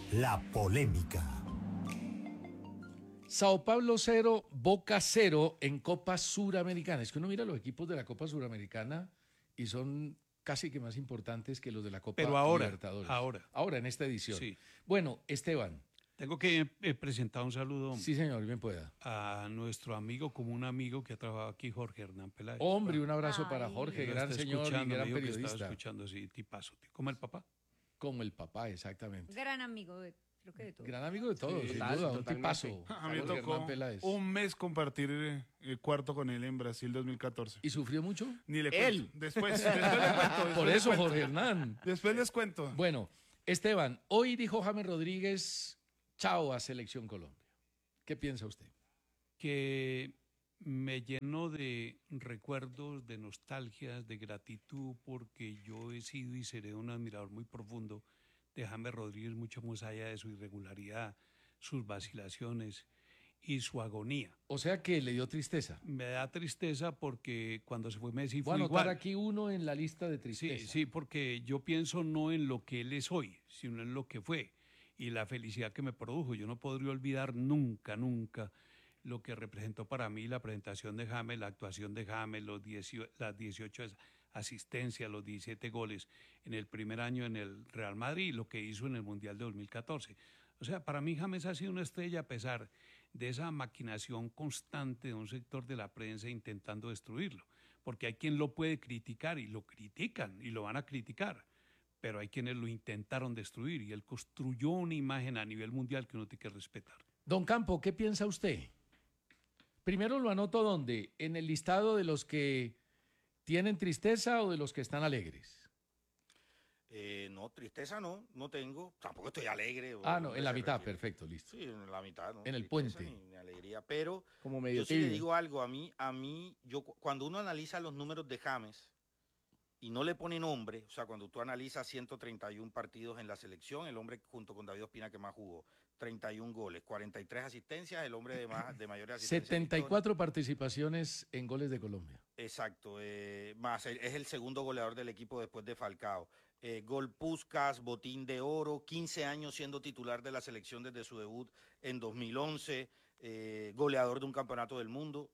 La polémica. Sao Paulo 0, Boca 0 en Copa Suramericana. Es que uno mira los equipos de la Copa Suramericana y son casi que más importantes que los de la Copa Libertadores. Ahora, en esta edición. Sí. Bueno, Esteban. Tengo que presentar un saludo. Sí, señor, bien pueda. A nuestro amigo, como un amigo que ha trabajado aquí, Jorge Hernán Peláez. Hombre, un abrazo para Jorge, gran señor y gran periodista. Estaba escuchando, sí, tipazo. ¿Como el papá? Como el papá, exactamente. Gran amigo creo que de todos. Gran amigo de todos, sin Total, duda, un totalmente. tipazo. A mí me Jorge tocó Hernán Peláez. un mes compartir cuarto con él en Brasil 2014. ¿Y sufrió mucho? Ni le cuento. Él. Después le cuento. Por eso, Jorge Hernán. Después les cuento. Bueno, Esteban, hoy dijo James Rodríguez, chao a Selección Colombia. ¿Qué piensa usted? Que me llenó de recuerdos, de nostalgias, de gratitud, porque yo he sido y seré un admirador muy profundo de James Rodríguez, mucho más allá de su irregularidad, sus vacilaciones y su agonía. O sea que le dio tristeza. Me da tristeza porque cuando se fue Messi Voy a fue anotar igual. aquí uno en la lista de Sí, tristeza. sí, porque yo pienso no en lo que él es hoy, sino en lo que fue y la felicidad que me produjo. Yo no podría olvidar nunca, nunca lo que representó para mí la presentación de James, la actuación de James, las 18 asistencias, los 17 goles en el primer año en el Real Madrid y lo que hizo en el Mundial de 2014. O sea, para mí James ha sido una estrella a pesar de esa maquinación constante de un sector de la prensa intentando destruirlo, porque hay quien lo puede criticar y lo critican y lo van a criticar, pero hay quienes lo intentaron destruir y él construyó una imagen a nivel mundial que uno tiene que respetar. Don Campo, ¿qué piensa usted? Primero lo anoto ¿dónde? ¿En el listado de los que tienen tristeza o de los que están alegres? No, tristeza no tengo. Tampoco estoy alegre. No, en la mitad, perfecto, listo. Sí, en la mitad, ¿no? En el Tristeza puente. Ni alegría, pero Como medio yo sí le tibio. digo algo. Cuando uno analiza los números de James y no le pone nombre, o sea, cuando tú analizas 131 partidos en la selección, el hombre junto con David Ospina que más jugó, 31 goles, 43 asistencias, el hombre de mayores asistencias. 74 participaciones en goles de Colombia. Exacto, es el segundo goleador del equipo después de Falcao. Gol Puskás, botín de oro, 15 años siendo titular de la selección desde su debut en 2011, goleador de un campeonato del mundo,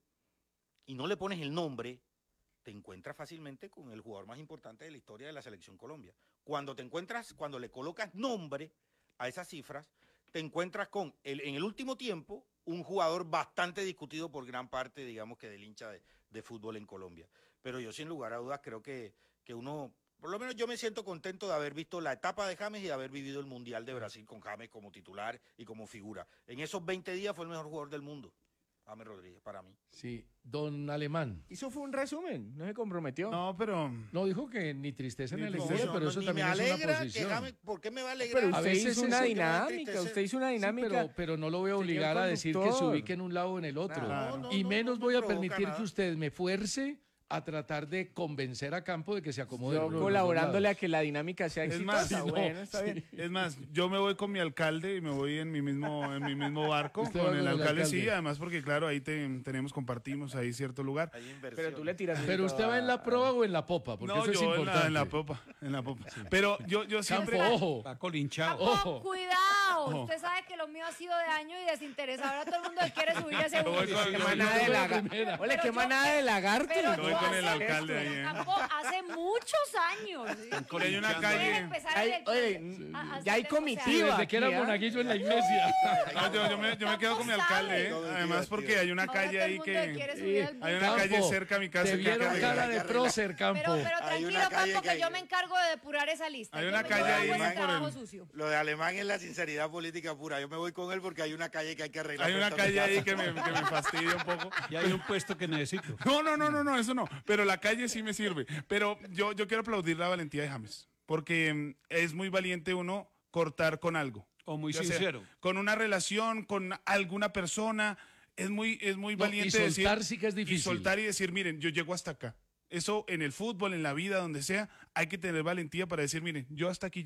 y no le pones el nombre, te encuentras fácilmente con el jugador más importante de la historia de la selección Colombia. Cuando le colocas nombre a esas cifras, te encuentras con, en el último tiempo, un jugador bastante discutido por gran parte, digamos que del hincha de fútbol en Colombia. Pero yo sin lugar a dudas creo que uno, por lo menos yo me siento contento de haber visto la etapa de James y de haber vivido el Mundial de Brasil con James como titular y como figura. En esos 20 días fue el mejor jugador del mundo, James Rodríguez, para mí. Sí, don Alemán. Eso fue un resumen, no se comprometió. No, pero No dijo que ni tristeza ni Ni alegría, tristeza. pero eso ni también me es una alegra posición. que James, ¿por qué me va a alegrar? Pero A usted veces hizo una eso- dinámica, usted hizo una Sí, dinámica. pero no lo voy a Señor obligar a decir que se conductor. ubique en un lado o en el otro. Claro. Y menos voy a provoca permitir nada. que usted me fuerce a tratar de convencer a Campo de que se acomode. Yo en uno de los colaborándole a lados. que la dinámica sea Es exitosa. más, sí, no, bueno, está bien. es más, yo me voy con mi alcalde y me voy en mi mismo barco Usted va con con el el alcalde, sí, alcalde. además porque claro, ahí compartimos ahí cierto lugar. Hay inversión. Pero tú le tiras. Pero usted va en la proa o en la popa, porque No, eso es yo importante. en la popa. Pero yo siempre Campo, ojo. Va colinchado. Ojo. Cuidado, Ojo. usted sabe que lo mío ha sido de año y desinteresado. Ahora todo el mundo quiere subir a ese Yo voy bus. con- Qué yo- manada yo- de la lagarto. primera. Ole, qué Pero manada de lagarto. Pero Yo voy yo con el hace- alcalde ahí, Campo, hace muchos años. Y hay una Quieren calle. empezar Ay, el- oye, a ya hay hacer- comitiva. Desde que era aquí, ¿ah? monaguillo en la iglesia. No, yo me quedo con mi alcalde, además porque hay una Ahora calle todo el ahí mundo que quiere subir al bus. hay una Campo, calle cerca a mi casa Te que hay que vieron arreglar. cara de prócer, Campo. Pero Hay tranquilo, una calle Campo, que que- yo me encargo de depurar esa lista. Hay Yo una me- calle yo hago ahí ese por trabajo el- sucio. Lo de Alemán es la sinceridad política pura. Yo me voy con él porque hay una calle que hay que arreglar. Hay una frente a mi calle ahí casa. que me fastidia un poco. Y hay un puesto que necesito. No, eso no. Pero la calle sí me sirve. Pero yo quiero aplaudir la valentía de James, porque es muy valiente uno cortar con algo. O muy Ya sea sincero. con una relación, con alguna persona, es muy No, valiente y soltar decir. sí que es difícil. Y soltar y decir, miren, yo llego hasta acá. Eso en el fútbol, en la vida, donde sea, hay que tener valentía para decir, miren, yo hasta aquí llego.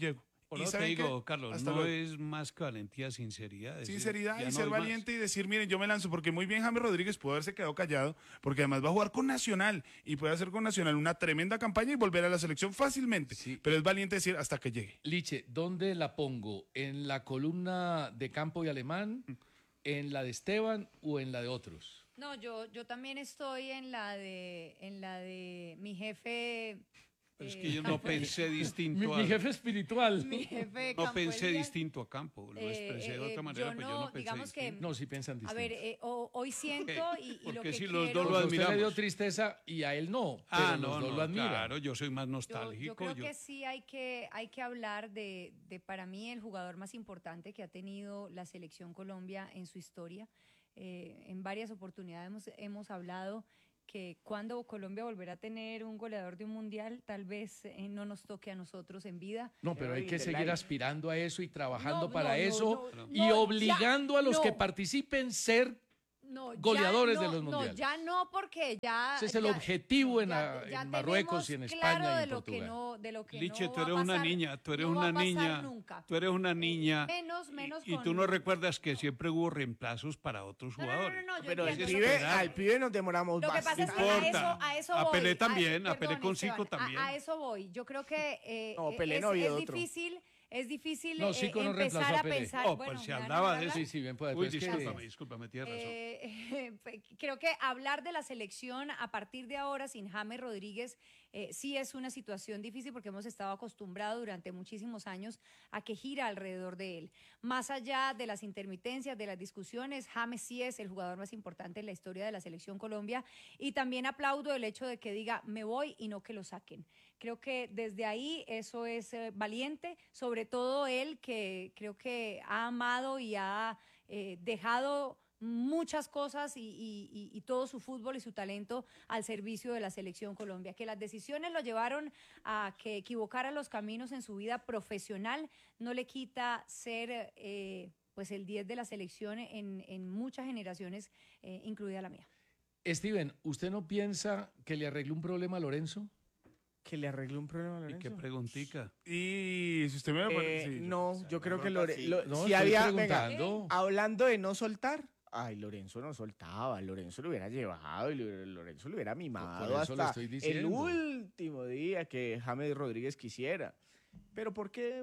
Por ¿Y eso te saben digo, qué? Carlos, Hasta no luego. es más que valentía, sinceridad. Es decir, Sinceridad ya y no ser hay más. valiente y decir, miren, yo me lanzo, porque muy bien James Rodríguez pudo haberse quedado callado, porque además va a jugar con Nacional y puede hacer con Nacional una tremenda campaña y volver a la selección fácilmente. Sí. Pero es valiente decir hasta que llegue. Liche, ¿dónde la pongo? ¿En la columna de Campo y Alemán? ¿En la de Esteban o en la de otros? No, yo también estoy en la de mi jefe. Pero es que yo no pensé distinto Mi jefe espiritual. Mi jefe No pensé Campo distinto a Campo, lo expresé de otra manera, pero yo no pensé digamos que, distinto. No, sí piensan distinto. a ver, hoy siento y lo Porque que si los quiero... dos lo Porque a usted le dio admiramos. tristeza y a él no, pero Ah, los no, dos no, lo admiran. claro, yo soy más Yo nostálgico. creo que sí hay que hablar de para mí el jugador más importante que ha tenido la selección Colombia en su historia. En varias oportunidades hemos hablado que cuando Colombia volverá a tener un goleador de un mundial, tal vez no nos toque a nosotros en vida. No, pero hay que seguir aspirando a eso y trabajando No, para no, eso no, no, y no, obligando a los no. que participen ser No, goleadores ya de los no, mundiales. No, ya no, porque ya... Ese es el ya- objetivo en ya Marruecos y en tenemos España claro y de en lo que Portugal. no, de lo que Liche, no tú va a eres una pasar, niña, tú eres no va una a pasar niña, nunca. tú eres una niña. Menos Y tú no recuerdas que siempre hubo reemplazos para otros jugadores. No, yo Pero entiendo. al pibe nos demoramos Lo que pasa es que bastante. a eso A voy. Pelé también, a Pelé perdón, con Zico Esteban, también. A eso voy. Yo creo que No, Pelé no había otro. es difícil No, Zico no empezar reemplazó a a Pelé. pensar. Oh, bueno, pues se ¿me van a hablaba dejar de eso. hablar? Sí, sí, bien puede. Uy, Pero es que discúlpame, tienes razón. Creo que hablar de la selección a partir de ahora sin James Rodríguez sí es una situación difícil porque hemos estado acostumbrados durante muchísimos años a que gira alrededor de él. Más allá de las intermitencias, de las discusiones, James sí es el jugador más importante en la historia de la selección Colombia y también aplaudo el hecho de que diga me voy y no que lo saquen. Creo que desde ahí eso es valiente, sobre todo él que creo que ha amado y ha dejado muchas cosas y todo su fútbol y su talento al servicio de la selección Colombia. Que las decisiones lo llevaron a que equivocara los caminos en su vida profesional no le quita ser pues el 10 de la selección en muchas generaciones, incluida la mía. Steven, ¿usted no piensa que le arregló un problema a Lorenzo? Que le arregle un problema a ¿Y Lorenzo. qué preguntica? Y si usted me va a poner... sí, no, yo creo que no, No, si estoy había, preguntando. hablando de no soltar, ay, Lorenzo no soltaba, Lorenzo lo hubiera llevado y Lorenzo lo hubiera mimado Por eso le hasta estoy el diciendo. último día que James Rodríguez quisiera. Pero ¿por qué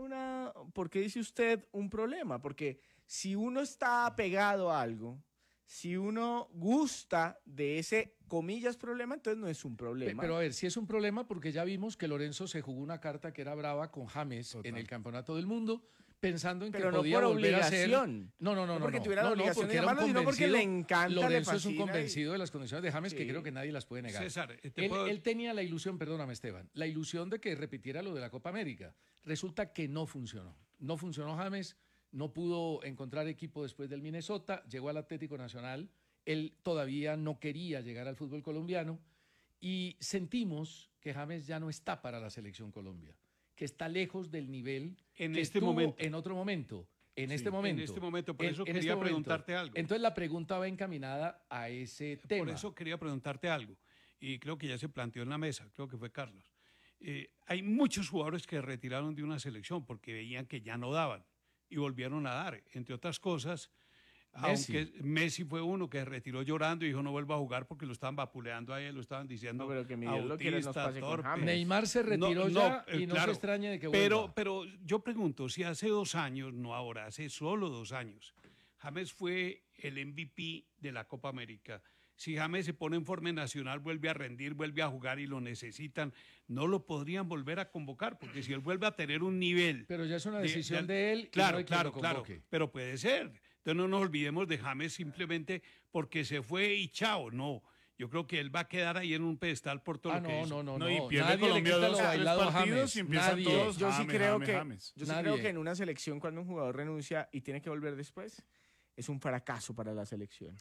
dice usted un problema? Porque si uno está apegado a algo, si uno gusta de ese, comillas, problema, entonces no es un problema. Pero a ver, si es un problema porque ya vimos que Lorenzo se jugó una carta que era brava con James en el Campeonato del Mundo, pensando en Pero que no podía por volver a ser... obligación. No, porque tuviera la obligación porque de era un llamarlo, sino porque le convencido. encanta, le Lorenzo es un fascina convencido de las condiciones de James que Sí. creo que nadie las puede negar. César, Él tenía la ilusión, perdóname Esteban, la ilusión de que repitiera lo de la Copa América. Resulta que no funcionó. No funcionó James, no pudo encontrar equipo después del Minnesota, llegó al Atlético Nacional, él todavía no quería llegar al fútbol colombiano y sentimos que James ya no está para la selección Colombia, que está lejos del nivel En que este estuvo momento. en otro momento. En Sí, este momento. en este momento, por eso en quería este momento. preguntarte algo. Entonces la pregunta va encaminada a ese tema. Por eso quería preguntarte algo, y creo que ya se planteó en la mesa, creo que fue Carlos. Hay muchos jugadores que retiraron de una selección porque veían que ya no daban y volvieron a dar, entre otras cosas. Messi. Aunque Messi fue uno que retiró llorando y dijo no vuelva a jugar porque lo estaban vapuleando a él, lo estaban diciendo No, pero que Miguel lo quiere, nos autista, pase con torpe. James. Neymar se retiró ya y no claro, se extrañe de que vuelva. pero yo pregunto, si hace 2 años, no ahora, hace solo 2 años, James fue el MVP de la Copa América. Si James se pone en forma nacional, vuelve a rendir, vuelve a jugar y lo necesitan, no lo podrían volver a convocar, porque si él vuelve a tener un nivel... Pero ya es una decisión de él y Claro, no de quien claro, lo claro, convoque. pero puede ser. Entonces no nos olvidemos de James simplemente porque se fue y chao, no. Yo creo que él va a quedar ahí en un pedestal por todo lo que hizo. No, y pierde Nadie le Colombia quita 2 lo o 3 bailado a partidos James. y empiezan Nadie. todos Yo sí James, creo James, que James. yo sí Nadie. creo que en una selección cuando un jugador renuncia y tiene que volver después es un fracaso para la selección.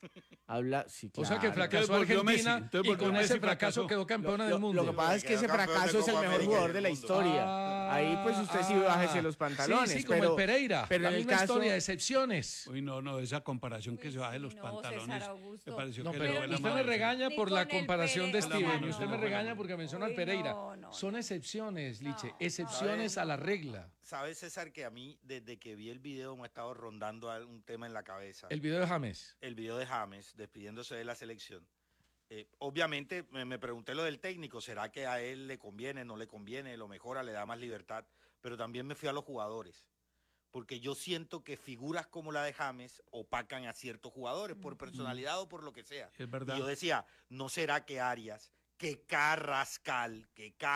Sí, O sea que claro. fracasó Entonces volvió Argentina Messi, entonces y volvió con ese Messi, fracaso fracasó. quedó campeona del Lo mundo. que pasa es que ese Quedó campeón de fracaso es el Copa mejor América jugador del de la mundo. historia. Ahí pues usted sí bájese los pantalones. Sí, como pero, el Pereira. pero la en el misma caso, historia de excepciones. Uy, no, esa comparación que se baje los no, pantalones. César Augusto. Me pareció No, que pero le fue la usted me mano. regaña Ni por la con el comparación de Pereira. Steven. No, Usted me no, regaña no. porque menciona al Uy, Pereira. no, Son excepciones, Liche, No, excepciones a la regla. ¿Sabes, César, que a mí, desde que vi el video, me ha estado rondando un tema en la cabeza? El video de James. El video de James, despidiéndose de la selección. Obviamente me pregunté lo del técnico, ¿será que a él le conviene, no le conviene, lo mejora, le da más libertad? Pero también me fui a los jugadores, porque yo siento que figuras como la de James opacan a ciertos jugadores, por personalidad o por lo que sea. Es verdad. Y yo decía, ¿no será que Arias, que Carrascal,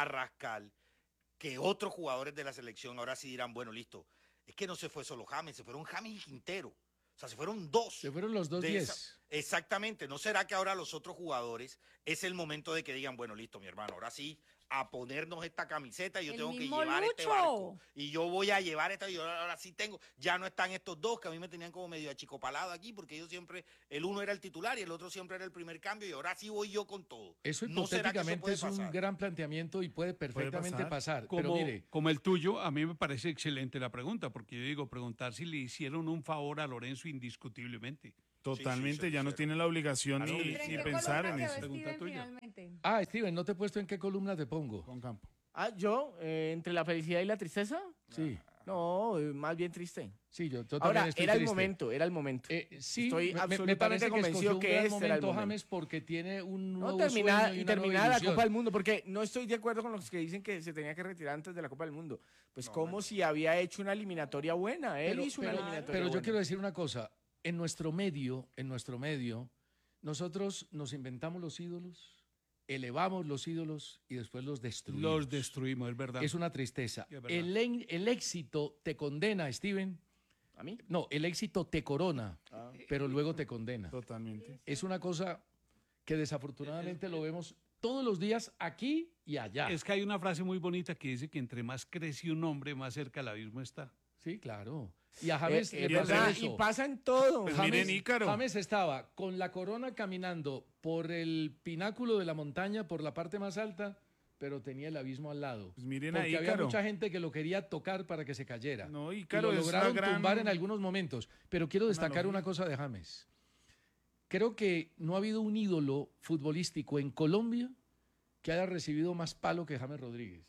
que otros jugadores de la selección ahora sí dirán, bueno, listo, es que no se fue solo James, se fueron James y Quintero? O sea, se fueron dos. Se fueron los dos 10. Exactamente. ¿No será que ahora los otros jugadores es el momento de que digan, bueno, listo, mi hermano, ahora sí, a ponernos esta camiseta y yo tengo que llevar este barco? Y yo voy a llevar esta, y yo ahora sí tengo. Ya no están estos dos que a mí me tenían como medio achicopalado aquí, porque ellos siempre, el uno era el titular y el otro siempre era el primer cambio, y ahora sí voy yo con todo. Eso ¿No será que eso hipotéticamente puede es un pasar? gran planteamiento y puede perfectamente pasar. Pero mire, Como el tuyo, a mí me parece excelente la pregunta, porque yo digo, preguntar si le hicieron un favor a Lorenzo indiscutiblemente. Totalmente, Sí, ya no cierto. tiene la obligación Claro. ni ¿Pero en ni qué pensar columna en quedó eso. Pregunta Steven tuya. finalmente? Steven, ¿no te he puesto en qué columna te pongo? Con Campo. Yo, entre la felicidad y la tristeza, Sí, no, más bien triste. sí, yo también Ahora, estoy era el triste. momento, era el momento. Sí, Estoy me absolutamente parece convencido escogió que un gran este era el momento momento. James porque tiene un No, nuevo terminada, sueño y una nueva terminada la ilusión. Copa del Mundo, porque no estoy de acuerdo con los que dicen que se tenía que retirar antes de la Copa del Mundo. Pues como si había hecho una eliminatoria buena. Él hizo una eliminatoria Pero yo buena. quiero decir una cosa. En nuestro medio, nosotros nos inventamos los ídolos, elevamos los ídolos y después los destruimos. Los destruimos, es verdad. Es una tristeza. Sí, es verdad. El éxito te condena, Steven. ¿A mí? No, el éxito te corona, pero luego te condena. Totalmente. Es una cosa que desafortunadamente lo vemos todos los días aquí y allá. Es que hay una frase muy bonita que dice que entre más crece un hombre, más cerca del abismo está. Sí, claro. Y a James le Es pasó verdad, eso. y pasa en todo. Pues James, miren Ícaro. James estaba con la corona caminando por el pináculo de la montaña, por la parte más alta, pero tenía el abismo al lado. Pues miren a porque había Ícaro. mucha gente que lo quería tocar para que se cayera. No, y Ícaro lo es una lograron gran tumbar en algunos momentos. Pero quiero destacar analogía. una cosa de James. Creo que no ha habido un ídolo futbolístico en Colombia que haya recibido más palo que James Rodríguez.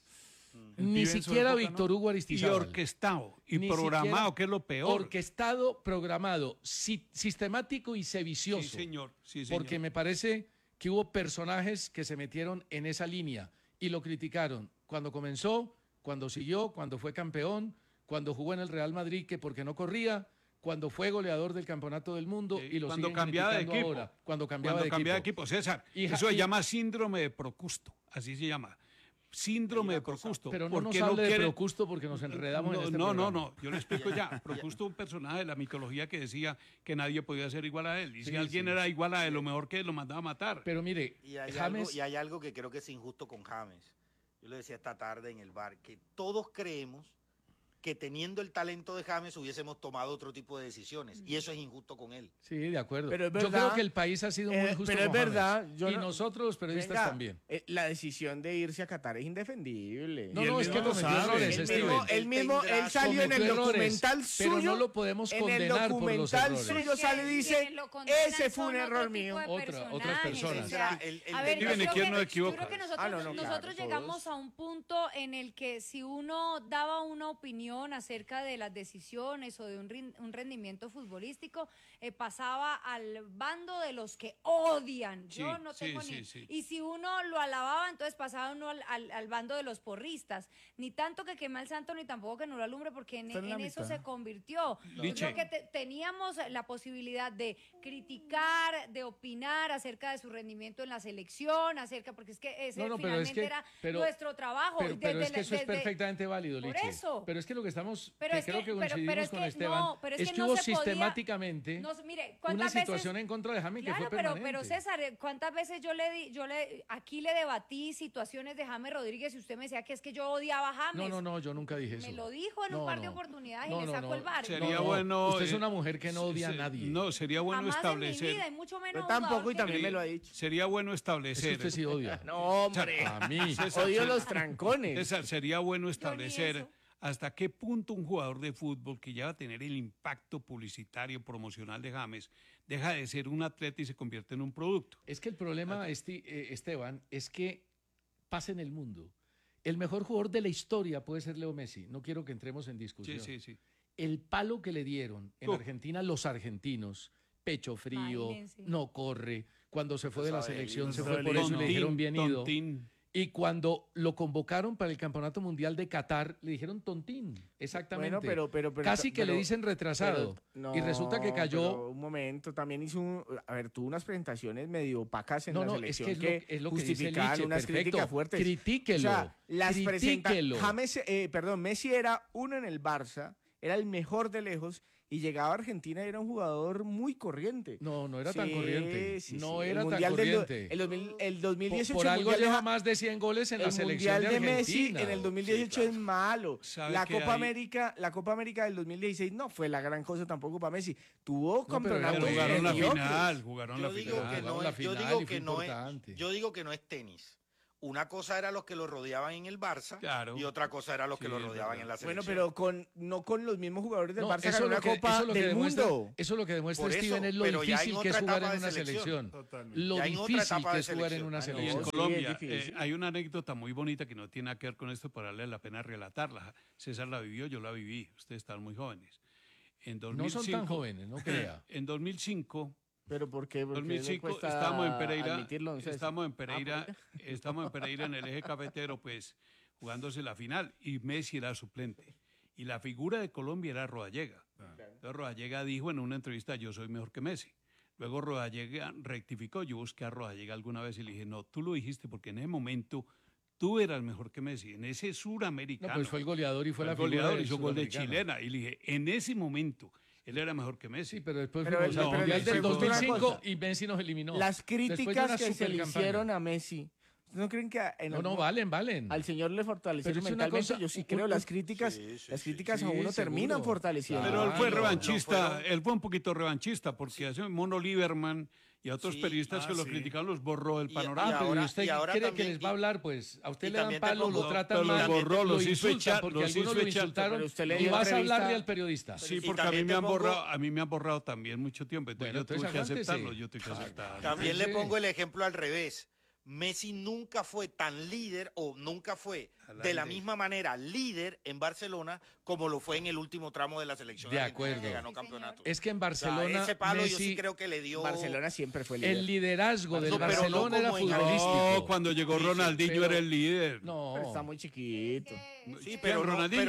Ni Vive en su siquiera época, ¿no? Víctor Hugo Y Aristizábal. orquestado, y Ni programado, siquiera que es lo peor. Orquestado, programado, sistemático y sedicioso. Sí, señor. Sí, señor. Porque me parece que hubo personajes que se metieron en esa línea y lo criticaron cuando comenzó, cuando siguió, cuando fue campeón, cuando jugó en el Real Madrid, que porque no corría, cuando fue goleador del Campeonato del Mundo Sí, y lo cuando siguen cambiaba de criticando equipo. ahora. Cuando cambiaba Cuando de de equipo. equipo, César. Y Eso se y- llama síndrome de Procusto, así se llama. Síndrome de Procusto. Pero no ¿Por nos qué hable de quiere- Procusto porque nos enredamos en este no, programa. yo le explico ya. Procusto es un personaje de la mitología que decía que nadie podía ser igual a él. Y si Sí, alguien sí. era igual a él, lo mejor que él lo mandaba a matar. Pero mire, Y hay, James... y hay algo que creo que es injusto con James. Yo le decía esta tarde en el bar, que todos creemos que teniendo el talento de James hubiésemos tomado otro tipo de decisiones. Y eso es injusto con él. Sí, de acuerdo. Pero es Yo verdad, creo que el país ha sido muy injusto pero es con James. verdad, yo y no- nosotros los periodistas Venga, también. la decisión de irse a Qatar es indefendible. No, Y él no, es que mismo lo cometió sabe. errores, Él Steven. mismo, él salió en el Cometió errores, documental suyo. pero no lo podemos en el condenar por los documental errores. suyo sale y dice, Quienes lo condenan ese fue un son error otro mío. tipo de Otras personas. O sea, El a ver, Steven, yo ¿y creo quién que- no equivoca? yo creo que nosotros, Ah, no, no, claro, nosotros llegamos todos. a un punto en el que si uno daba una opinión acerca de las decisiones o de un rendimiento futbolístico, pasaba al bando de los que odian. Yo Sí, no sí, tengo sí, ni... sí. Y si uno lo alababa, entonces pasaba uno al bando de los porristas. Ni tanto que queme al santo, ni tampoco que no lo alumbre, porque Está en la en eso mitad. se convirtió. Yo Liche. creo que teníamos la posibilidad de criticar, de opinar acerca de su rendimiento en la selección, porque es que ese No, no, pero finalmente es que- era pero- nuestro trabajo. Pero es que eso es perfectamente válido, Por Liche. eso. Pero es que lo que estamos, Pero que es que- creo que pero- coincidimos pero es con que Esteban, no, pero es es que que no hubo se podía- sistemáticamente No, mire, una ¿cuántas situación veces- en contra de James que Claro, fue permanente. pero César, ¿cuántas veces aquí le debatí situaciones de James Rodríguez y usted me decía que es que yo odiaba a James? No, yo nunca dije eso. Me lo dijo en un No, par de no. oportunidades No, y le no, sacó no. el bar. Sería No, bueno. usted es una mujer que no odia a nadie. No, sería bueno Jamás en mi establecer. vida, y mucho menos Yo un tampoco, jugador y también que- me lo ha dicho. Sería bueno Es que establecer. usted sí odia. No, hombre. A mí. César, Odio los trancones. César, sería bueno establecer eso. hasta qué punto un jugador de fútbol que ya va a tener el impacto publicitario, promocional de James, deja de ser un atleta y se convierte en un producto. Es que el problema, Esteban, es que pasa en el mundo. El mejor jugador de la historia puede ser Leo Messi. No quiero que entremos en discusión. Sí. El palo que le dieron en Argentina los argentinos, pecho frío, no corre. Cuando se fue de la selección se fue por eso y le dijeron bien ido. Y cuando lo convocaron para el Campeonato Mundial de Qatar, le dijeron tontín, exactamente. Bueno, pero casi que le dicen retrasado. Y resulta que cayó... un momento, también tuvo unas presentaciones medio opacas en la selección es lo que justificaban dice unas críticas fuertes. Critíquelo. O sea, Messi era uno en el Barça, era el mejor de lejos, y llegaba a Argentina y era un jugador muy corriente. No era tan corriente. No era tan corriente. El 2018... Por algo lleva más de 100 goles en la selección de Argentina. El Mundial de Messi en el 2018 es malo. La Copa América del 2016 no fue la gran cosa tampoco para Messi. Tuvo campeonatos. Jugaron la final. Yo digo que no es tenis. Una cosa era los que lo rodeaban en el Barça y otra cosa era los que lo rodeaban en la selección. Bueno, pero no con los mismos jugadores del Barça ganó una Copa del Mundo. Eso es lo que demuestra Steven, es lo difícil que es jugar en una selección. Lo difícil que es jugar en una selección. En Colombia hay una anécdota muy bonita que no tiene nada que ver con esto, pero vale la pena relatarla. César la vivió, yo la viví. Ustedes están muy jóvenes. No son tan jóvenes, no crea. En 2005... ¿Pero por qué? En 2005 estábamos en Pereira, estamos en Pereira en el eje cafetero, pues jugándose la final y Messi era suplente. Y la figura de Colombia era Rodallega. Entonces Rodallega dijo en una entrevista, yo soy mejor que Messi. Luego Rodallega rectificó, yo busqué a Rodallega alguna vez y le dije, no, tú lo dijiste porque en ese momento tú eras mejor que Messi, en ese suramericano. No, pues fue el goleador y fue la figura goleador, hizo gol de chilena. Y le dije, en ese momento... Él era mejor que Messi. Sí, pero después fuimos al Mundial del 2005 y Messi nos eliminó. Las críticas que se le hicieron a Messi, ¿no creen que valen? Al señor le fortalecieron mentalmente? Yo sí creo, las críticas a uno terminan fortaleciendo. Pero él fue revanchista, él fue un poquito revanchista, porque hace Mono Lieberman y a otros periodistas que lo criticaban los borró del panorama. ¿Y usted cree que les va a hablar? Pues a usted le dan palo, lo tratan mal, los borró, los hizo echar, porque algunos lo insultaron y vas a hablarle al periodista. Sí, porque a mí me han borrado también mucho tiempo, entonces yo tuve que aceptarlo, También le pongo el ejemplo al revés. Messi nunca fue tan líder o nunca fue de la misma manera líder en Barcelona como lo fue en el último tramo de la selección de acuerdo. Que ganó campeonato. Es que en Barcelona, o sea, ese palo Messi, yo sí creo que le dio. Barcelona siempre fue líder. El liderazgo del Barcelona era futbolístico. No, cuando llegó Ronaldinho era el líder. No, pero está muy chiquito. Sí, pero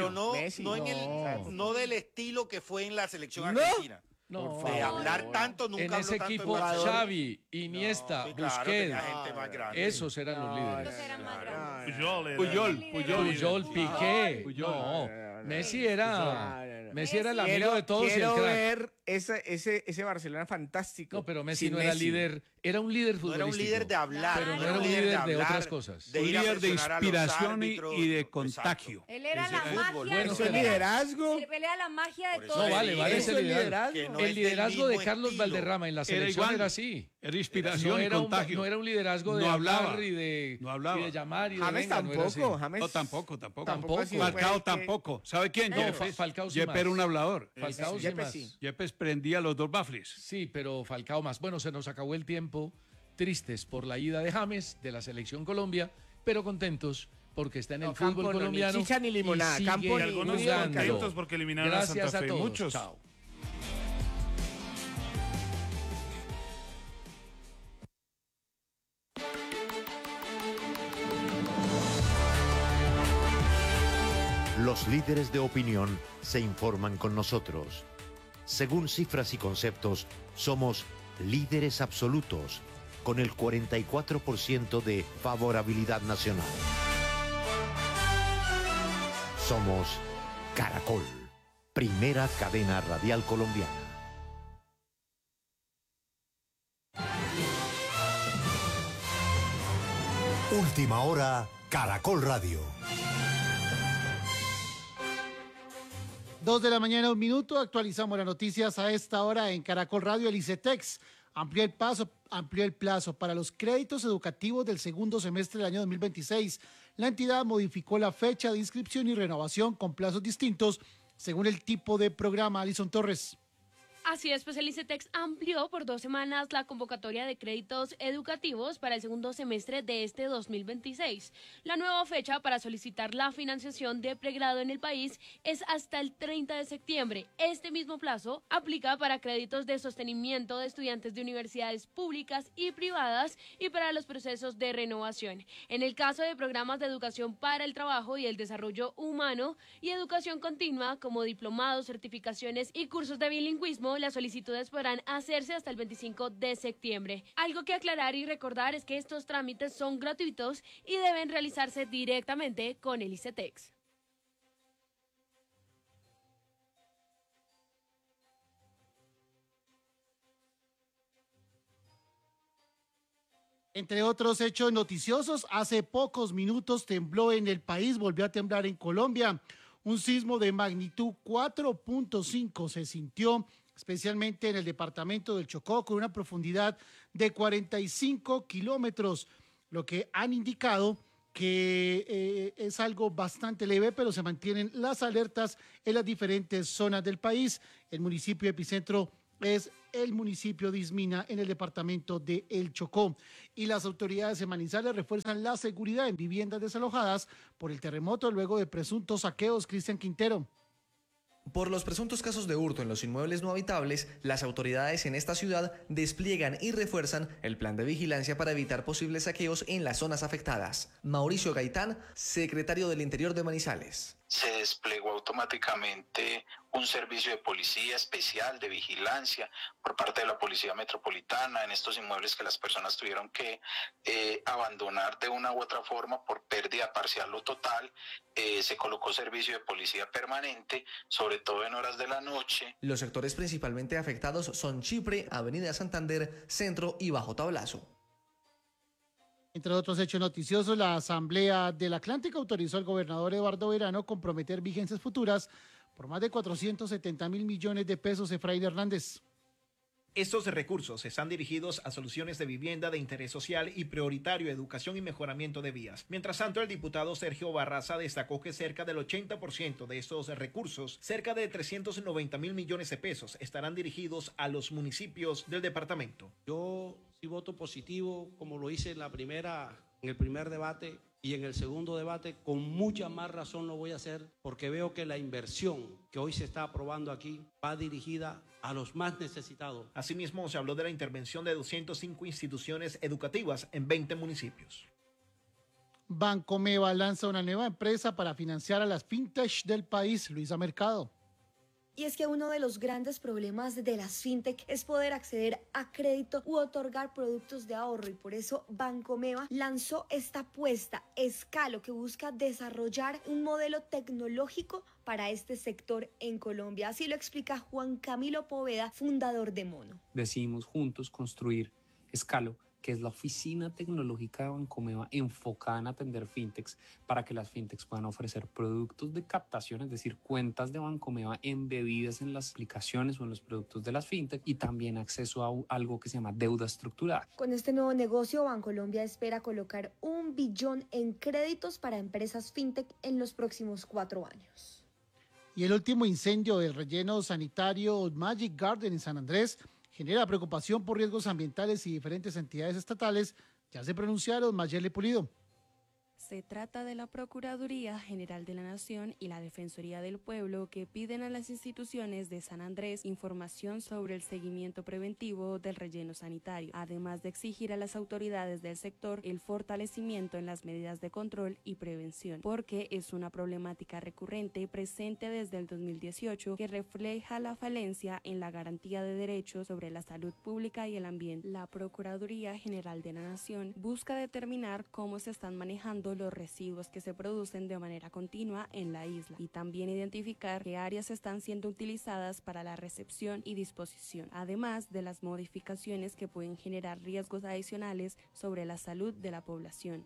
no del estilo que fue en la selección argentina. No, de hablar tanto, nunca en ese equipo Xavi, Iniesta, Busquets, esos eran los líderes. Puyol, Piqué. No, Messi era el amigo de todos. Quiero ver ese Barcelona fantástico. No, pero Messi no era líder, era un líder futbolístico. No era un líder de hablar, pero no era un líder de otras cosas. Un líder de inspiración y de contagio. Él era la magia. Bueno, el liderazgo. Él era la magia de todo. No, vale ese liderazgo. El liderazgo de Carlos Valderrama en la selección era así. Era inspiración y contagio. No era un liderazgo de hablar y de llamar y de James tampoco. No, tampoco. Tampoco. Falcao tampoco. ¿Sabe quién? Falcao sí Yepes era un hablador. Falcao sí más. Yepes prendía los dos bafles. Sí, pero Falcao más. Bueno, se nos acabó el tiempo. Tristes por la ida de James de la selección Colombia, pero contentos porque está en el fútbol colombiano. Ni chicha ni limonada. Y Campo y algunos contentos porque eliminaron a Santa Fe. Muchos. Chao. Los líderes de opinión se informan con nosotros. Según cifras y conceptos, somos líderes absolutos, con el 44% de favorabilidad nacional. Somos Caracol, primera cadena radial colombiana. Última hora, Caracol Radio. 2 de la mañana, 1 minuto. Actualizamos las noticias a esta hora en Caracol Radio. El ICETEX amplió el plazo para los créditos educativos del segundo semestre del año 2026. La entidad modificó la fecha de inscripción y renovación con plazos distintos según el tipo de programa. Alison Torres. Así es, pues el ICETEX amplió por 2 semanas la convocatoria de créditos educativos para el segundo semestre de este 2026. La nueva fecha para solicitar la financiación de pregrado en el país es hasta el 30 de septiembre. Este mismo plazo aplica para créditos de sostenimiento de estudiantes de universidades públicas y privadas y para los procesos de renovación. En el caso de programas de educación para el trabajo y el desarrollo humano y educación continua como diplomados, certificaciones y cursos de bilingüismo, las solicitudes podrán hacerse hasta el 25 de septiembre. Algo que aclarar y recordar es que estos trámites son gratuitos y deben realizarse directamente con el ICETEX. Entre otros hechos noticiosos, hace pocos minutos tembló en el país, volvió a temblar en Colombia. Un sismo de magnitud 4.5 se sintió especialmente en el departamento del Chocó, con una profundidad de 45 kilómetros, lo que han indicado que es algo bastante leve, pero se mantienen las alertas en las diferentes zonas del país. El municipio epicentro es el municipio de Ismina, en el departamento de El Chocó. Y las autoridades de Manizales refuerzan la seguridad en viviendas desalojadas por el terremoto luego de presuntos saqueos. Cristian Quintero. Por los presuntos casos de hurto en los inmuebles no habitables, las autoridades en esta ciudad despliegan y refuerzan el plan de vigilancia para evitar posibles saqueos en las zonas afectadas. Mauricio Gaitán, secretario del Interior de Manizales. Se desplegó automáticamente un servicio de policía especial de vigilancia por parte de la Policía Metropolitana en estos inmuebles que las personas tuvieron que abandonar de una u otra forma por pérdida parcial o total. Se colocó servicio de policía permanente, sobre todo en horas de la noche. Los sectores principalmente afectados son Chipre, Avenida Santander, Centro y Bajo Tablazo. Entre otros hechos noticiosos, la Asamblea del Atlántico autorizó al gobernador Eduardo Verano comprometer vigencias futuras por más de 470.000 millones de pesos. Efraín Hernández. Estos recursos están dirigidos a soluciones de vivienda de interés social y prioritario, educación y mejoramiento de vías. Mientras tanto, el diputado Sergio Barraza destacó que cerca del 80% de estos recursos, cerca de 390.000 millones de pesos, estarán dirigidos a los municipios del departamento. Yo sí voto positivo, como lo hice en el primer debate, y en el segundo debate con mucha más razón lo voy a hacer, porque veo que la inversión que hoy se está aprobando aquí va dirigida a los más necesitados. Asimismo, se habló de la intervención de 205 instituciones educativas en 20 municipios. Bancomeva lanza una nueva empresa para financiar a las fintech del país. Luisa Mercado. Y es que uno de los grandes problemas de las fintech es poder acceder a crédito u otorgar productos de ahorro, y por eso Bancomeva lanzó esta apuesta, Escalo, que busca desarrollar un modelo tecnológico para este sector en Colombia. Así lo explica Juan Camilo Poveda, fundador de Mono. Decidimos juntos construir Escalo, que es la oficina tecnológica de Bancomeva enfocada en atender fintechs para que las fintechs puedan ofrecer productos de captación, es decir, cuentas de Bancomeva embebidas en las aplicaciones o en los productos de las fintech, y también acceso a algo que se llama deuda estructurada. Con este nuevo negocio, Bancolombia espera colocar 1 billón en créditos para empresas fintech en los próximos 4 años. Y el último incendio del relleno sanitario Magic Garden en San Andrés genera preocupación por riesgos ambientales, y diferentes entidades estatales ya se pronunciaron. Mayele Pulido. Se trata de la Procuraduría General de la Nación y la Defensoría del Pueblo, que piden a las instituciones de San Andrés información sobre el seguimiento preventivo del relleno sanitario, además de exigir a las autoridades del sector el fortalecimiento en las medidas de control y prevención, porque es una problemática recurrente presente desde el 2018 que refleja la falencia en la garantía de derechos sobre la salud pública y el ambiente. La Procuraduría General de la Nación busca determinar cómo se están manejando los residuos que se producen de manera continua en la isla, y también identificar qué áreas están siendo utilizadas para la recepción y disposición, además de las modificaciones que pueden generar riesgos adicionales sobre la salud de la población.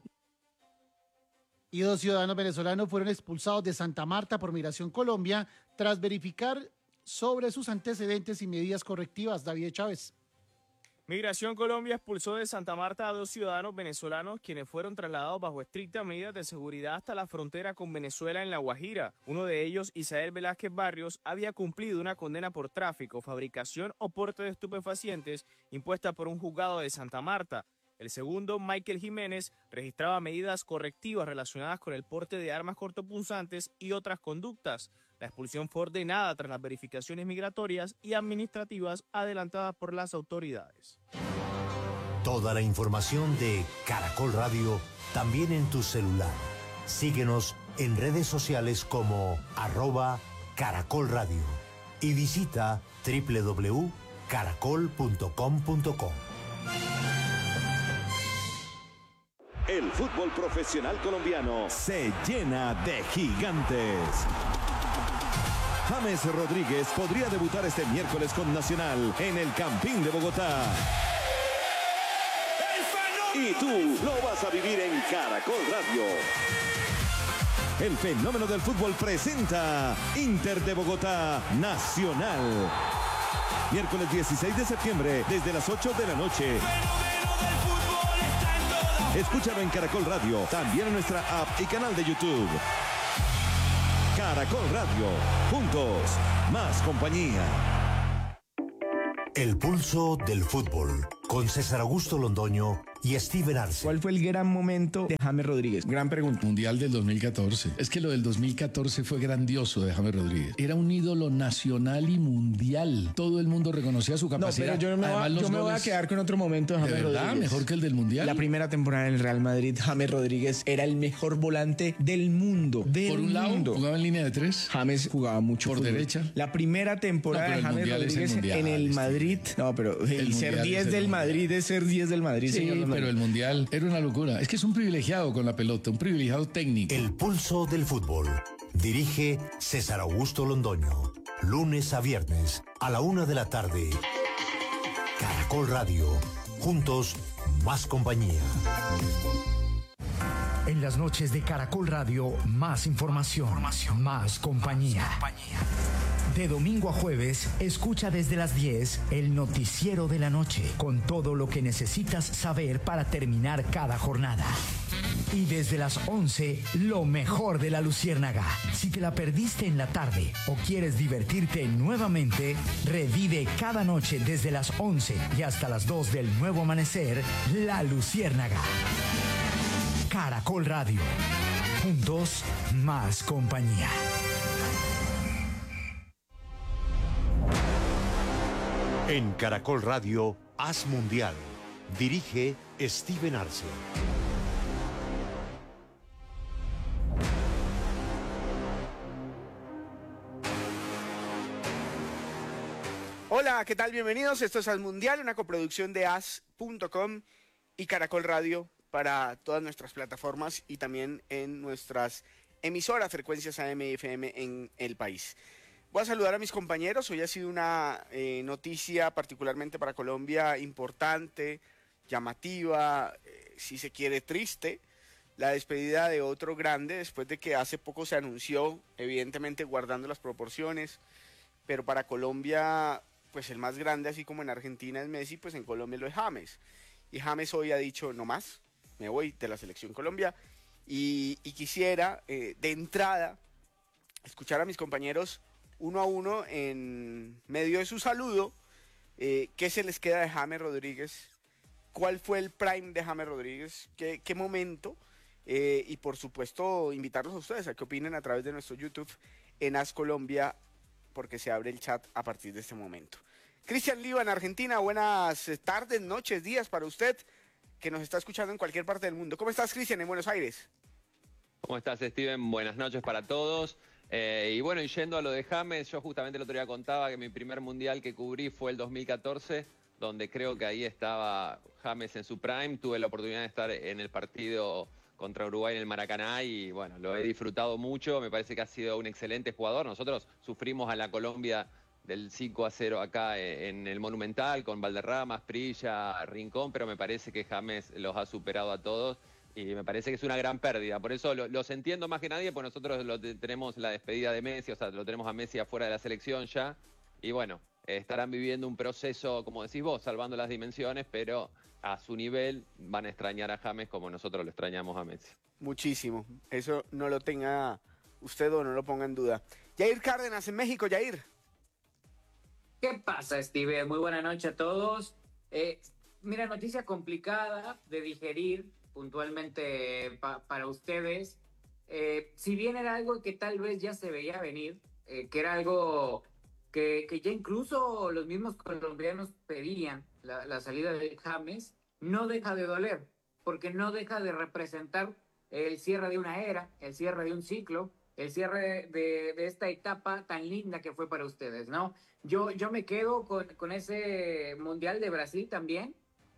Y 2 ciudadanos venezolanos fueron expulsados de Santa Marta por Migración Colombia tras verificar sobre sus antecedentes y medidas correctivas. David Chávez. Migración Colombia expulsó de Santa Marta a 2 ciudadanos venezolanos quienes fueron trasladados bajo estrictas medidas de seguridad hasta la frontera con Venezuela en La Guajira. Uno de ellos, Isael Velázquez Barrios, había cumplido una condena por tráfico, fabricación o porte de estupefacientes impuesta por un juzgado de Santa Marta. El segundo, Michael Jiménez, registraba medidas correctivas relacionadas con el porte de armas cortopunzantes y otras conductas. La expulsión fue ordenada tras las verificaciones migratorias y administrativas adelantadas por las autoridades. Toda la información de Caracol Radio también en tu celular. Síguenos en redes sociales como @Caracol Radio y visita www.caracol.com.co. El fútbol profesional colombiano se llena de gigantes. James Rodríguez podría debutar este miércoles con Nacional en el Campín de Bogotá. Y tú lo vas a vivir en Caracol Radio. El fenómeno del fútbol presenta Inter de Bogotá Nacional. Miércoles 16 de septiembre desde las 8 de la noche. Escúchalo en Caracol Radio, también en nuestra app y canal de YouTube. Caracol Radio, juntos, más compañía. El pulso del fútbol, con César Augusto Londoño y Steven Arce. ¿Cuál fue el gran momento de James Rodríguez? Gran pregunta. Mundial del 2014. Es que lo del 2014 fue grandioso de James Rodríguez. Era un ídolo nacional y mundial. Todo el mundo reconocía su capacidad. No, pero yo me voy a quedar con otro momento de James Rodríguez. ¿De verdad? ¿Mejor que el del Mundial? La primera temporada en el Real Madrid, James Rodríguez era el mejor volante del mundo. Por un lado, jugaba en línea de 3. James jugaba mucho por fútbol. Derecha. La primera temporada de James Rodríguez en el Madrid. No, pero el ser 10 del Madrid es ser 10 del Madrid, sí, señor. Pero el Mundial era una locura. Es que es un privilegiado con la pelota, un privilegiado técnico. El pulso del fútbol. Dirige César Augusto Londoño. Lunes a viernes a la 1 de la tarde. Caracol Radio. Juntos, más compañía. En las noches de Caracol Radio, más información, más compañía. De domingo a jueves, escucha desde las 10 el noticiero de la noche, con todo lo que necesitas saber para terminar cada jornada. Y desde las 11, lo mejor de la Luciérnaga. Si te la perdiste en la tarde o quieres divertirte nuevamente, revive cada noche desde las 11 y hasta las 2 del nuevo amanecer, La Luciérnaga. Caracol Radio. Juntos, más compañía. En Caracol Radio, Haz Mundial. Dirige Steven Arce. Hola, ¿qué tal? Bienvenidos. Esto es Haz Mundial, una coproducción de Haz.com y Caracol Radio para todas nuestras plataformas y también en nuestras emisoras, frecuencias AM y FM en el país. Voy a saludar a mis compañeros. Hoy ha sido una noticia particularmente para Colombia importante, llamativa, si se quiere triste, la despedida de otro grande después de que hace poco se anunció, evidentemente guardando las proporciones, pero para Colombia, pues el más grande, así como en Argentina es Messi, pues en Colombia lo es James. Y James hoy ha dicho, no más, me voy de la selección Colombia, y quisiera de entrada escuchar a mis compañeros uno a uno en medio de su saludo, qué se les queda de James Rodríguez, cuál fue el prime de James Rodríguez, qué momento, y por supuesto invitarlos a ustedes a que opinen a través de nuestro YouTube en Haz Colombia, porque se abre el chat a partir de este momento. Cristian Liva en Argentina, buenas tardes, noches, días para usted que nos está escuchando en cualquier parte del mundo. ¿Cómo estás, Cristian, en Buenos Aires? ¿Cómo estás, Steven? Buenas noches para todos. Y bueno, y yendo a lo de James, yo justamente el otro día contaba que mi primer mundial que cubrí fue el 2014, donde creo que ahí estaba James en su prime. Tuve la oportunidad de estar en el partido contra Uruguay en el Maracaná y bueno, lo he disfrutado mucho. Me parece que ha sido un excelente jugador. Nosotros sufrimos a la Colombia del 5-0 acá en el Monumental con Valderrama, Prilla, Rincón, pero me parece que James los ha superado a todos. Y me parece que es una gran pérdida. Por eso los entiendo más que nadie, porque nosotros tenemos la despedida de Messi, o sea, lo tenemos a Messi afuera de la selección ya. Y bueno, estarán viviendo un proceso, como decís vos, salvando las dimensiones, pero a su nivel van a extrañar a James como nosotros lo extrañamos a Messi. Muchísimo. Eso no lo tenga usted o no lo ponga en duda. Jair Cárdenas en México, Jair. ¿Qué pasa, Steven? Muy buena noche a todos. Mira, noticia complicada de digerir puntualmente para ustedes. Si bien era algo que tal vez ya se veía venir, que era algo que ya incluso los mismos colombianos pedían, la salida de James, no deja de doler, porque no deja de representar el cierre de una era, el cierre de un ciclo, el cierre de esta etapa tan linda que fue para ustedes, ¿no? Yo me quedo con ese Mundial de Brasil también,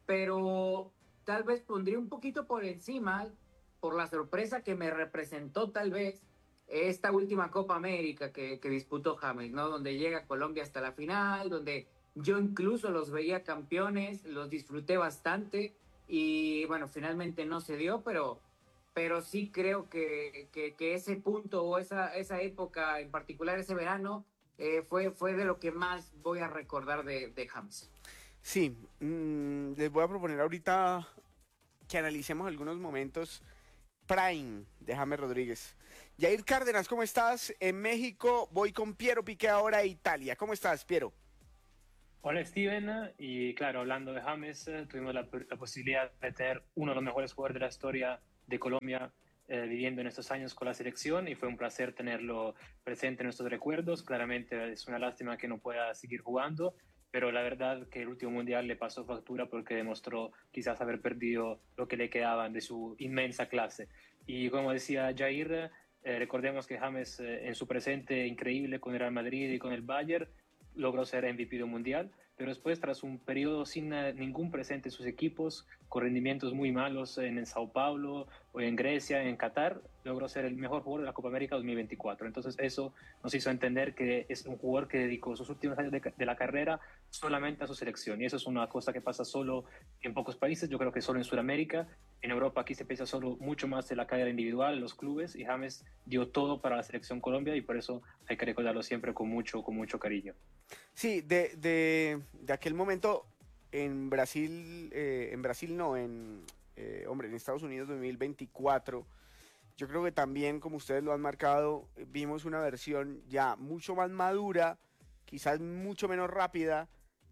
pero tal vez pondría un poquito por encima, por la sorpresa que me representó tal vez esta última Copa América que disputó James, ¿no? Donde llega Colombia hasta la final, donde yo incluso los veía campeones, los disfruté bastante y bueno, finalmente no se dio, pero sí creo que ese punto o esa época, en particular ese verano, fue de lo que más voy a recordar de James. Sí, les voy a proponer ahorita que analicemos algunos momentos prime de James Rodríguez. Jair Cárdenas, ¿cómo estás? En México voy con Piero Piqué ahora a Italia. ¿Cómo estás, Piero? Hola, Steven. Y claro, hablando de James, tuvimos la posibilidad de tener uno de los mejores jugadores de la historia de Colombia viviendo en estos años con la selección y fue un placer tenerlo presente en nuestros recuerdos. Claramente es una lástima que no pueda seguir jugando, pero la verdad que el último mundial le pasó factura porque demostró quizás haber perdido lo que le quedaban de su inmensa clase. Y como decía Jair, recordemos que James en su presente increíble con el Real Madrid y con el Bayern logró ser MVP del mundial, pero después tras un periodo sin ningún presente en sus equipos, con rendimientos muy malos en Sao Paulo o en Grecia, en Qatar, logró ser el mejor jugador de la Copa América 2024. Entonces eso nos hizo entender que es un jugador que dedicó sus últimos años de la carrera solamente a su selección, y eso es una cosa que pasa solo en pocos países, yo creo que solo en Sudamérica. En Europa aquí se piensa solo mucho más en la carrera individual, en los clubes, y James dio todo para la selección Colombia y por eso hay que recordarlo siempre con mucho cariño. Sí, de aquel momento en Brasil, en Estados Unidos 2024, yo creo que también, como ustedes lo han marcado, vimos una versión ya mucho más madura, quizás mucho menos rápida,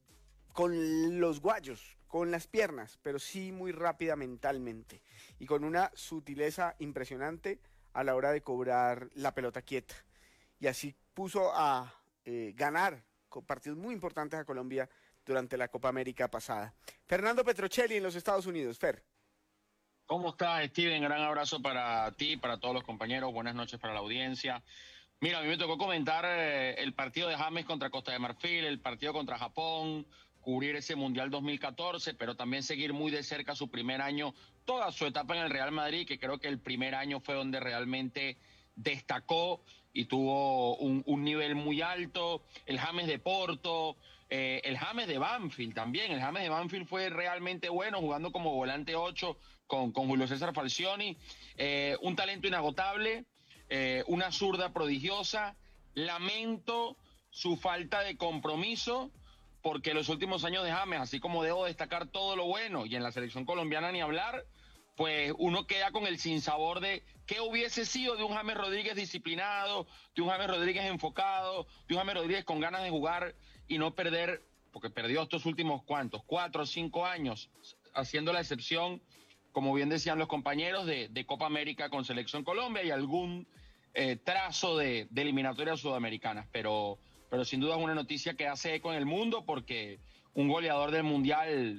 con los guayos, con las piernas, pero sí muy rápida mentalmente y con una sutileza impresionante a la hora de cobrar la pelota quieta. Y así puso a ganar partidos muy importantes a Colombia durante la Copa América pasada. Fernando Petrocelli en los Estados Unidos. Fer. ¿Cómo estás, Steven? Gran abrazo para ti, para todos los compañeros. Buenas noches para la audiencia. Mira, a mí me tocó comentar el partido de James contra Costa de Marfil, el partido contra Japón, cubrir ese Mundial 2014, pero también seguir muy de cerca su primer año, toda su etapa en el Real Madrid, que creo que el primer año fue donde realmente destacó y tuvo un nivel muy alto. El James de Porto, el James de Banfield también. El James de Banfield fue realmente bueno, jugando como volante 8 con Julio César Falcioni. Un talento inagotable, una zurda prodigiosa. Lamento su falta de compromiso, porque los últimos años de James, así como debo destacar todo lo bueno, y en la selección colombiana ni hablar, pues uno queda con el sinsabor de qué hubiese sido de un James Rodríguez disciplinado, de un James Rodríguez enfocado, de un James Rodríguez con ganas de jugar y no perder, porque perdió estos últimos, ¿cuántos? 4 o 5 años, haciendo la excepción, como bien decían los compañeros, de Copa América con Selección Colombia y algún trazo de eliminatorias sudamericanas, pero sin duda es una noticia que hace eco en el mundo, porque un goleador del Mundial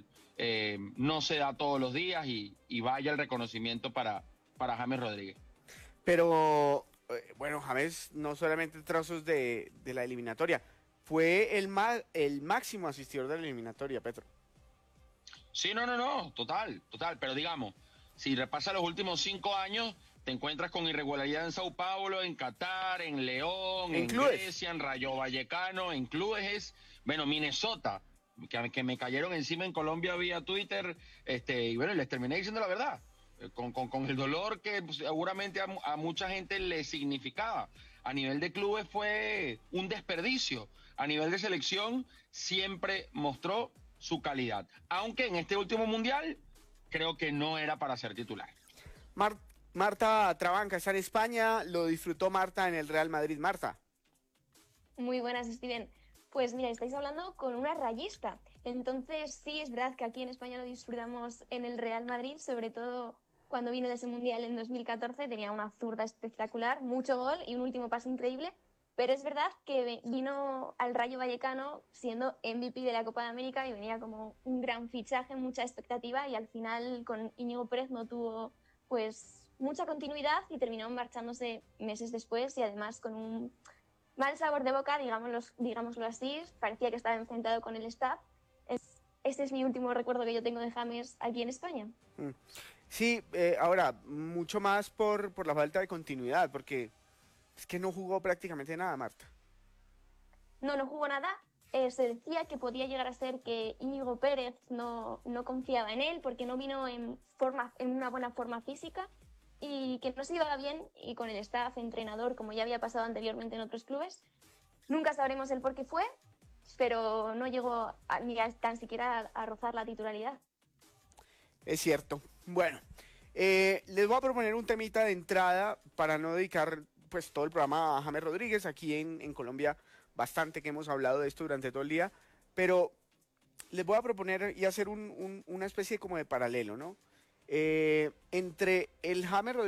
no se da todos los días, y vaya el reconocimiento para James Rodríguez. Pero, bueno, James no solamente trazos de la eliminatoria, fue el máximo asistidor de la eliminatoria, Petro. Sí, no, total, pero digamos, si repasas los últimos 5 años, te encuentras con irregularidad en Sao Paulo, en Qatar, en León, en Grecia, en Rayo Vallecano, en clubes, bueno, Minnesota, que me cayeron encima en Colombia vía Twitter, y bueno, les terminé diciendo la verdad, con el dolor que seguramente a mucha gente le significaba. A nivel de clubes fue un desperdicio. a nivel de selección siempre mostró su calidad, aunque en este último mundial creo que no era para ser titular. Marta Trabanca está en España, lo disfrutó Marta en el Real Madrid. Marta. Muy buenas, Steven. Pues mira, estáis hablando con una rayista. Entonces sí, es verdad que aquí en España lo disfrutamos en el Real Madrid, sobre todo cuando vino de ese Mundial en 2014, tenía una zurda espectacular, mucho gol y un último pase increíble. Pero es verdad que vino al Rayo Vallecano siendo MVP de la Copa de América y venía como un gran fichaje, mucha expectativa, y al final con Íñigo Pérez no tuvo pues mucha continuidad y terminó marchándose meses después, y además con un mal sabor de boca, digámoslo así. Parecía que estaba enfrentado con el staff. Este es mi último recuerdo que yo tengo de James aquí en España. Sí, ahora, mucho más por la falta de continuidad, porque es que no jugó prácticamente nada, Marta. No jugó nada. Se decía que podía llegar a ser que Íñigo Pérez no confiaba en él porque no vino en una buena forma física, y que no se iba bien, y con el staff, entrenador, como ya había pasado anteriormente en otros clubes. Nunca sabremos el por qué fue, pero no llegó ni tan siquiera a rozar la titularidad. Es cierto. Bueno, les voy a proponer un temita de entrada para no dedicar pues todo el programa a James Rodríguez. Aquí en Colombia bastante que hemos hablado de esto durante todo el día, pero les voy a proponer y hacer una especie como de paralelo, ¿no? Entre el James Rodríguez